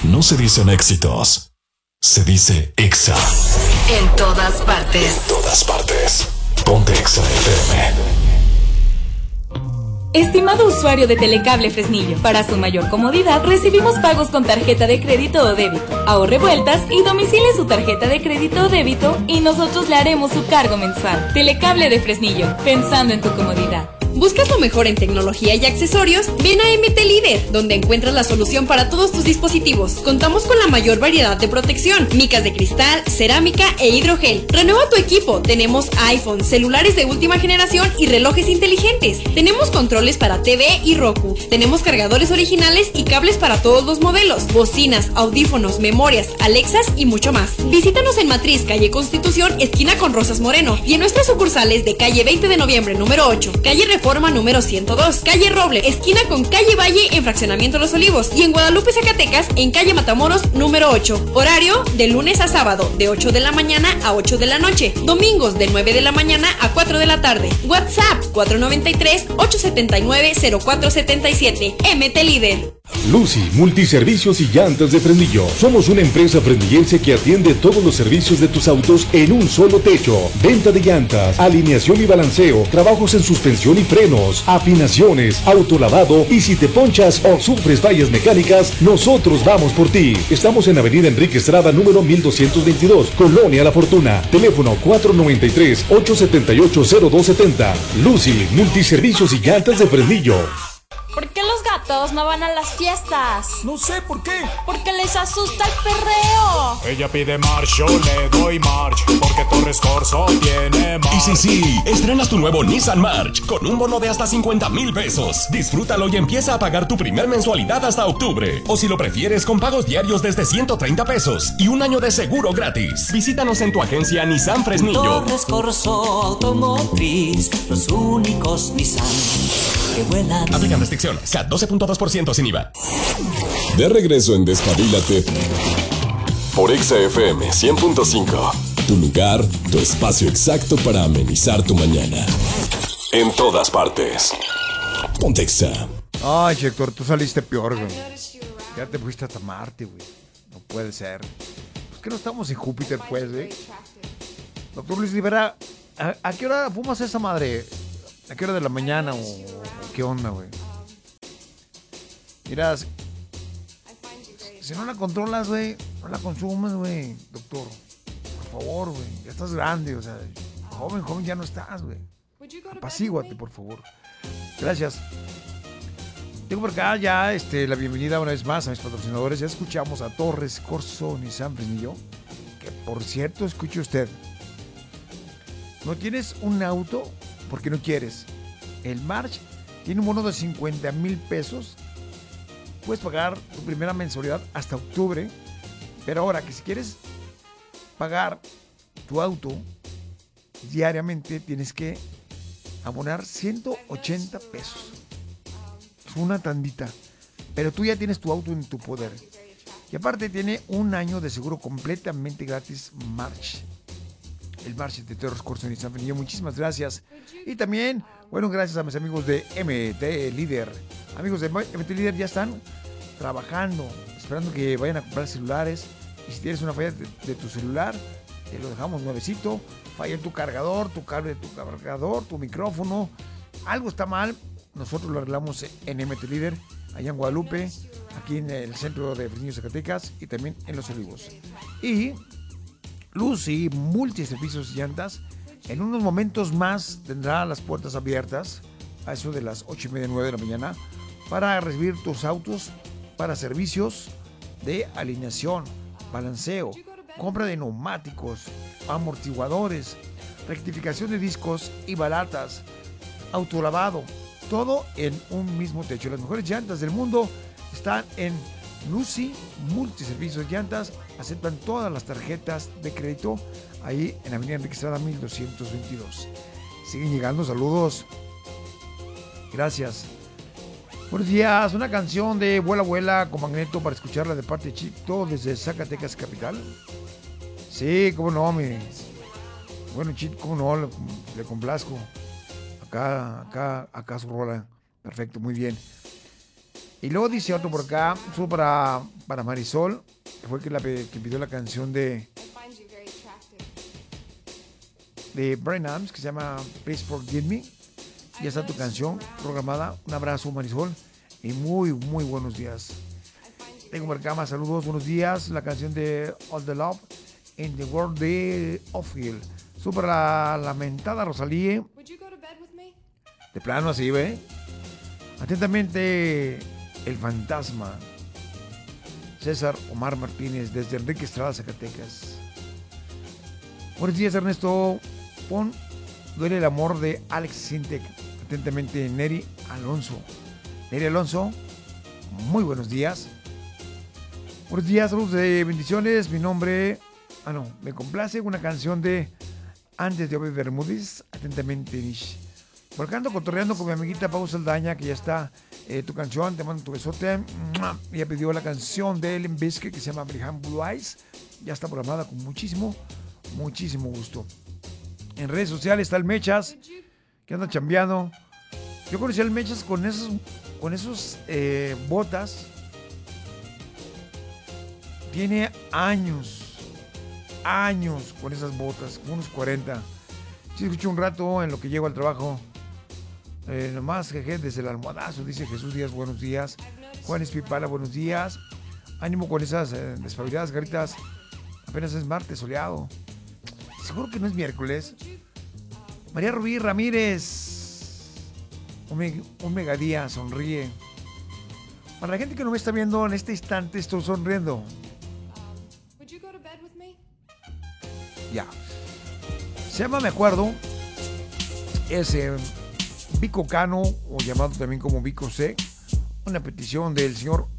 no se dicen éxitos, se dice Exa. En todas partes. En todas partes. Ponte Exa FM. Estimado usuario de Telecable Fresnillo, para su mayor comodidad recibimos pagos con tarjeta de crédito o débito. Ahorre vueltas y domicile su tarjeta de crédito o débito y nosotros le haremos su cargo mensual. Telecable de Fresnillo, pensando en tu comodidad. ¿Buscas lo mejor en tecnología y accesorios? Ven a MT Líder, donde encuentras la solución para todos tus dispositivos. Contamos con la mayor variedad de protección, micas de cristal, cerámica e hidrogel. Renueva tu equipo. Tenemos iPhone, celulares de última generación y relojes inteligentes. Tenemos controles para TV y Roku. Tenemos cargadores originales y cables para todos los modelos, bocinas, audífonos, memorias, Alexas y mucho más. Visítanos en Matriz, calle Constitución, esquina con Rosas Moreno, y en nuestras sucursales de calle 20 de noviembre, número 8, calle Reforma número 102, calle Roble, esquina con calle Valle en Fraccionamiento Los Olivos, y en Guadalupe, Zacatecas, en calle Matamoros número 8. Horario de lunes a sábado, de 8 de la mañana a 8 de la noche. Domingos de 9 de la mañana a 4 de la tarde. WhatsApp 493-879-0477. MT Líder. Lucy, Multiservicios y Llantas de Fresnillo. Somos una empresa fresnillense que atiende todos los servicios de tus autos en un solo techo. Venta de llantas, alineación y balanceo, trabajos en suspensión y frenos, afinaciones, autolavado, y si te ponchas o sufres fallas mecánicas, nosotros vamos por ti. Estamos en Avenida Enrique Estrada, número 1222, Colonia La Fortuna. Teléfono 493-878-0270. Lucy, Multiservicios y Llantas de Fresnillo. ¿Por qué los gatos no van a las fiestas? No sé por qué. Porque les asusta el perreo. Ella pide march, yo le doy march, porque Torres Corso tiene march. Y sí, estrenas tu nuevo Nissan March con un bono de hasta 50,000 pesos. Disfrútalo y empieza a pagar tu primer mensualidad hasta octubre. O si lo prefieres, con pagos diarios desde 130 pesos y un año de seguro gratis. Visítanos en tu agencia Nissan Fresnillo. Torres Corso Automotriz, los únicos Nissan que vuelan. Aplican restricciones. CAT 12.2% sin IVA. De regreso en Despabilate por Exa FM 100.5. Tu lugar, tu espacio exacto para amenizar tu mañana. En todas partes. Ponte Exa. Ay, Héctor, tú saliste peor, güey. Ya te fuiste hasta Marte, güey. No puede ser. Pues que no estamos en Júpiter, pues, güey. Doctor Luis Rivera, ¿a qué hora fumas esa madre? ¿A qué hora de la mañana o qué onda, güey? Mira, si no la controlas, güey, no la consumes, güey, doctor. Por favor, güey, ya estás grande, o sea, joven ya no estás, güey. Apacíguate, por favor. Gracias. Tengo por acá ya la bienvenida una vez más a mis patrocinadores. Ya escuchamos a Torres Corso Nissan Fresnillo, que por cierto, escuche usted. ¿No tienes un auto? Porque no quieres. El March tiene un bono de 50,000 pesos. Puedes pagar tu primera mensualidad hasta octubre. Pero ahora que si quieres pagar tu auto diariamente, tienes que abonar 180 pesos. Es una tandita. Pero tú ya tienes tu auto en tu poder. Y aparte tiene un año de seguro completamente gratis March. El March de Torres Corso Nissan Fresnillo. Muchísimas gracias. Y también, bueno, gracias a mis amigos de MT Líder. Amigos de MT Líder ya están trabajando, esperando que vayan a comprar celulares. Y si tienes una falla de tu celular, te lo dejamos nuevecito. Falla en tu cargador, tu cable de tu cargador, tu micrófono. Algo está mal, nosotros lo arreglamos en MT Líder, allá en Guadalupe, aquí en el centro de Fresnillo, Zacatecas, y también en Los Olivos. Y Lucy Multiservicios y Llantas, en unos momentos más tendrá las puertas abiertas a eso de las 8:30, 9 de la mañana para recibir tus autos para servicios de alineación, balanceo, compra de neumáticos, amortiguadores, rectificación de discos y balatas, autolavado, todo en un mismo techo. Las mejores llantas del mundo están en Lucy Multiservicios Llantas. Aceptan todas las tarjetas de crédito ahí en Avenida Enrique Estrada 1222. Siguen llegando saludos. Gracias. Buenos días. Una canción de Vuela Vuela con Magneto para escucharla de parte de Chito desde Zacatecas capital. Sí, cómo no, bueno, Chito, cómo no, le complazco. Acá su rola. Perfecto, muy bien. Y luego dice otro por acá, solo para Marisol, que fue que pidió la canción de Brian Adams, que se llama Please Forgive Me. Ya está tu canción programada. Un abrazo, Marisol, y muy, muy buenos días. Tengo por acá más saludos, buenos días. La canción de All the Love in the World de Ophil. Super la lamentada Rosalía. De plano así, ¿ve? Atentamente, el fantasma. César Omar Martínez, desde Enrique Estrada, Zacatecas. Buenos días, Ernesto. Pon Duele el amor de Alex Sintek. Atentamente, Neri Alonso. Neri Alonso, muy buenos días. Buenos días, saludos de bendiciones. Mi nombre... me complace una canción de Antes de Obed Bermúdez. Atentamente, Nish. Por acá ando cotorreando con mi amiguita Pau Saldaña, que ya está tu canción. Te mando tu besote. Ella pidió la canción de Ellen Biscuit, que se llama Brigham Blue Eyes. Ya está programada con muchísimo gusto. En redes sociales está el Mechas, que anda chambeando. Yo conocí al Mechas con esos botas. Tiene años con esas botas, como unos 40. Sí, escucho un rato en lo que llego al trabajo. Nomás, jeje, desde el almohadazo, dice Jesús Díaz, buenos días. Juan Espipala, buenos días. Ánimo con esas despabiladas garitas. Apenas es martes soleado. Seguro que no es miércoles. María Rubí Ramírez. Un megadía, sonríe. Para la gente que no me está viendo en este instante, estoy sonriendo. Ya. Se llama Me Acuerdo. Es Vico Cano, o llamado también como Vico C. Una petición del señor